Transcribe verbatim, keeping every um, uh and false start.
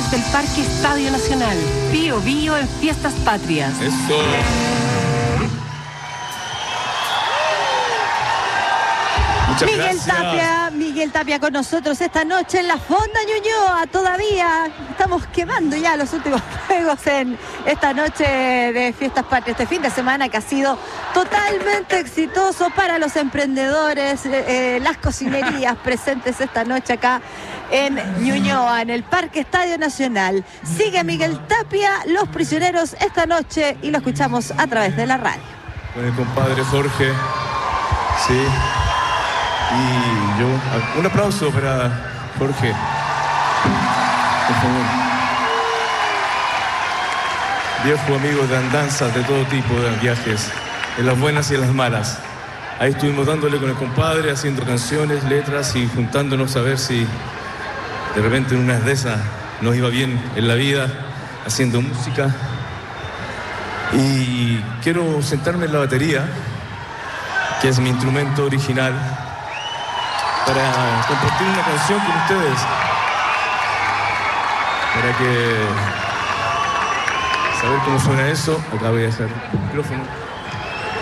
desde el Parque Estadio Nacional. Bío Bío en Fiestas Patrias. Eso. Muchas Miguel gracias. Tapia, Miguel Tapia con nosotros esta noche en la Fonda Ñuñoa. Todavía estamos quemando ya los últimos juegos en esta noche de Fiestas Patrias, este fin de semana que ha sido totalmente exitoso para los emprendedores, eh, eh, las cocinerías presentes esta noche acá en Ñuñoa, en el Parque Estadio Nacional. Sigue Miguel Tapia, Los Prisioneros esta noche, y lo escuchamos a través de la radio. Con el compadre Jorge, sí. Y yo, un aplauso para Jorge, por favor. Viejo amigo de andanzas de todo tipo de viajes, en las buenas y en las malas. Ahí estuvimos dándole con el compadre, haciendo canciones, letras y juntándonos a ver si de repente en unas de esas nos iba bien en la vida, haciendo música. Y quiero sentarme en la batería, que es mi instrumento original, para compartir una canción con ustedes, para que saber cómo suena eso. Acá voy a hacer el micrófono.